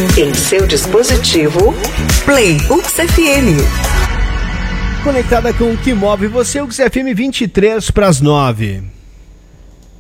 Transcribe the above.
Em seu dispositivo, Play UXFM. Conectada com o que move você, UXFM 23 para as 9.